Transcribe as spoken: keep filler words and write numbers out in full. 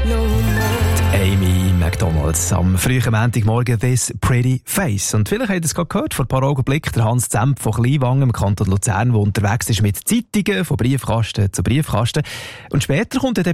no more. Amy McDonalds am frühen Montagmorgen «This Pretty Face». Und vielleicht habt ihr es gerade gehört, vor ein paar Augenblicken, der Hans Zemp von Kleinwangen im Kanton Luzern, der unterwegs ist mit Zeitungen, von Briefkasten zu Briefkasten. Und später kommt dann